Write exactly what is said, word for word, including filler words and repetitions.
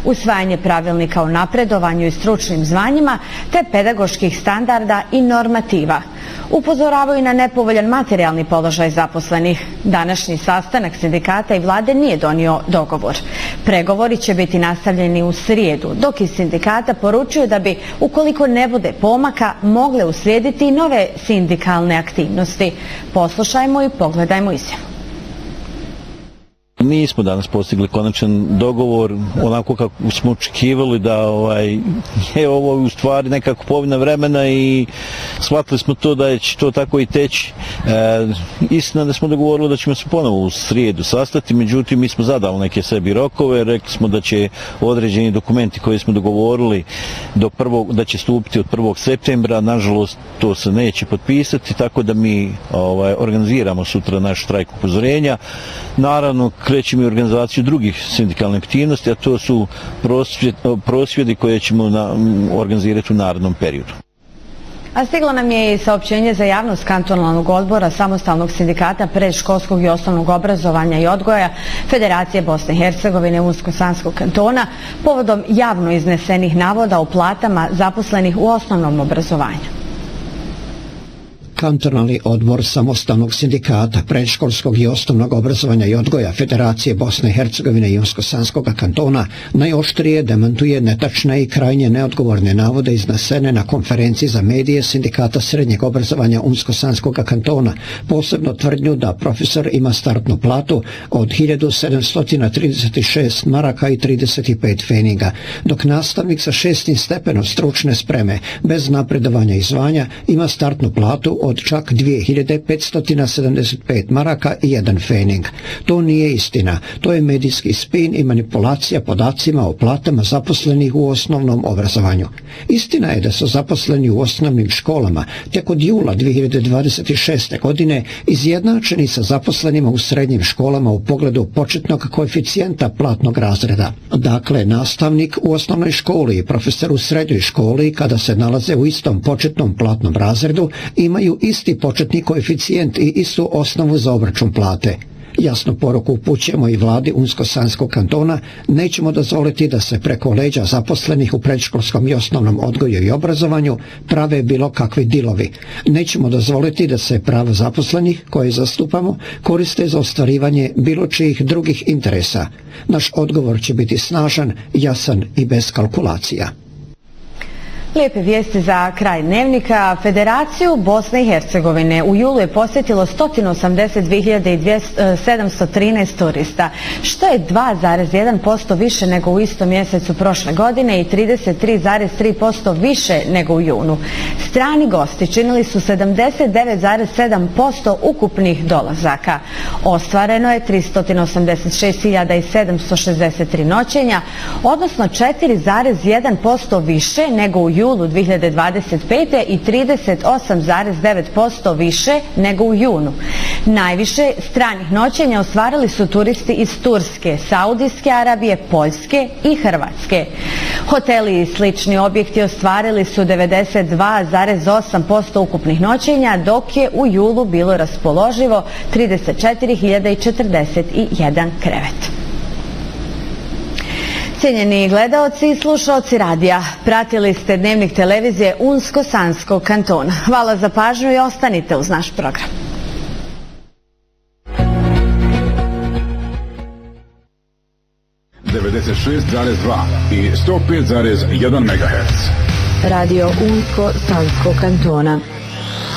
usvajanje pravilnika o napredovanju i stručnim zvanjima te pedagoških standarda i normativa. Upozoravaju na nepovoljan materijalni položaj zaposlenih. Današnji sastanak sindikata i vlade nije donio dogovor. Pregovori će biti nastavljeni u srijedu, dok iz sindikata poručuju da bi, ukoliko ne bude pomaka, mogle uslijediti i nove sindikalne aktivnosti. Poslušajmo i pogledajmo izjavu. Nismo danas postigli konačan dogovor onako kako smo očekivali, da ovaj, je ovo u stvari neka kupovina vremena i shvatili smo to da će to tako i teći. E, istina da smo dogovorili da ćemo se ponovo u srijedu sastati, međutim mi smo zadali neke sebi rokove, rekli smo da će određeni dokumenti koje smo dogovorili do prvog, da će stupiti od prvog septembra, nažalost to se neće potpisati, tako da mi ovaj, organiziramo sutra naš štrajk upozorenja. Naravno, krećemo i organizaciju drugih sindikalnih aktivnosti, a to su prosvjedi koje ćemo na, organizirati u narednom periodu. A stiglo nam je i saopćenje za javnost kantonalnog odbora Samostalnog sindikata predškolskog i osnovnog obrazovanja i odgoja Federacije Bosne i Hercegovine Unsko-Sanskog kantona povodom javno iznesenih navoda o platama zaposlenih u osnovnom obrazovanju. Kantonalni odbor Samostalnog sindikata predškolskog i osnovnog obrazovanja i odgoja Federacije Bosne i Hercegovine i Unsko-Sanskog kantona najoštrije demantuje netačne i krajnje neodgovorne navode iznesene na konferenciji za medije Sindikata srednjeg obrazovanja Unsko-Sanskog kantona, posebno tvrdnju da profesor ima startnu platu od hiljadu sedamsto trideset šest maraka i trideset pet feninga, dok nastavnik sa šestim stepenom stručne spreme bez napredovanja i zvanja ima startnu platu od čak dvije hiljade petsto sedamdeset pet maraka i jedan fening. To nije istina, to je medijski spin i manipulacija podacima o platama zaposlenih u osnovnom obrazovanju. Istina je da su zaposleni u osnovnim školama tek od jula dvije hiljade dvadeset šeste. godine izjednačeni sa zaposlenima u srednjim školama u pogledu početnog koeficijenta platnog razreda. Dakle, nastavnik u osnovnoj školi i profesor u srednjoj školi, kada se nalaze u istom početnom platnom razredu, imaju isti početni koeficijent i istu osnovu za obračun plate. Jasnu poruku upućujemo i vladi Unsko-Sanskog kantona, nećemo dozvoliti da se preko leđa zaposlenih u predškolskom i osnovnom odgoju i obrazovanju prave bilo kakvi dilovi. Nećemo dozvoliti da se prava zaposlenih koje zastupamo koriste za ostvarivanje bilo čijih drugih interesa. Naš odgovor će biti snažan, jasan i bez kalkulacija. Lijepe vijesti za kraj dnevnika. Federaciju Bosne i Hercegovine u julu je posjetilo sto osamdeset dvije hiljade sedamsto trinaest turista, što je dva zarez jedan posto više nego u istom mjesecu prošle godine i trideset tri zarez tri posto više nego u junu. Strani gosti činili su sedamdeset devet zarez sedam posto ukupnih dolazaka. Ostvareno je tristo osamdeset šest hiljada sedamsto šezdeset tri noćenja, odnosno četiri zarez jedan posto više nego u julu dvije hiljade dvadeset pete. i trideset osam zarez devet posto više nego u junu. Najviše stranih noćenja ostvarili su turisti iz Turske, Saudijske Arabije, Poljske i Hrvatske. Hoteli i slični objekti ostvarili su devedeset dva zarez osam posto ukupnih noćenja, dok je u julu bilo raspoloživo trideset četiri hiljade četrdeset jedan krevet. Cijenjeni gledaoci i slušaoci radija, pratili ste dnevnik televizije Unsko-Sanskog kantona. Hvala za pažnju i ostanite uz naš program. devedeset šest zarez dva i sto pet zarez jedan megaherc. Radio Unsko-Sanskog kantona.